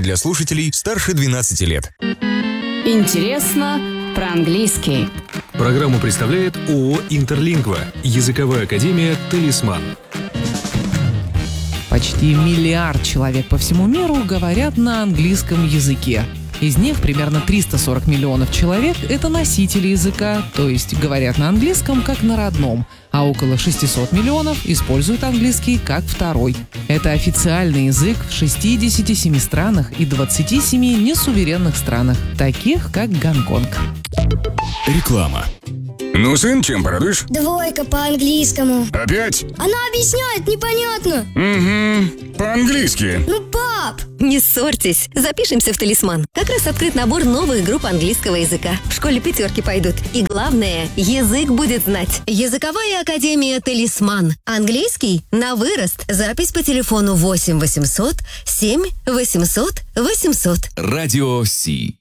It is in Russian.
для слушателей старше 12 лет. Интересно про английский. Программу представляет ООО «Интерлингва», языковая академия «Талисман». Почти миллиард человек по всему миру говорят на английском языке. Из них примерно 340 миллионов человек – это носители языка, то есть говорят на английском как на родном, а около 600 миллионов используют английский как второй. Это официальный язык в 67 странах и 27 несуверенных странах, таких как Гонконг. Реклама. Ну, сын, чем порадуешь? 2 по английскому. Опять? Она объясняет непонятно. Угу, по-английски. Ну, пап! Не ссорьтесь, запишемся в «Талисман». Как раз открыт набор новых групп английского языка. В школе 5 пойдут. И главное, язык будет знать. Языковая академия «Талисман». Английский на вырост. Запись по телефону 8 800 7 800 800. Радио Си.